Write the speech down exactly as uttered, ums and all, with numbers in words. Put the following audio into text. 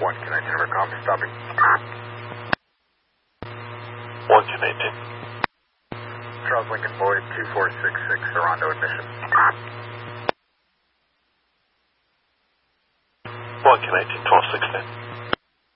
one connecting Recom, stopping. one connecting. Charles Lincoln Boyd, two four six six, Sorondo admission. one connecting, twelve sixteen.